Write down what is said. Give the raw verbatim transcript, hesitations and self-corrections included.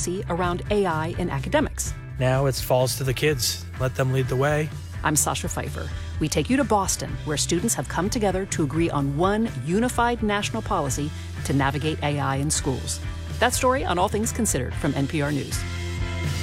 policy around A I in academics. Now it falls to the kids. Let them lead the way. I'm Sasha Pfeiffer. We take you to Boston, where students have come together to agree on one unified national policy to navigate A I in schools. That story on All Things Considered from N P R News.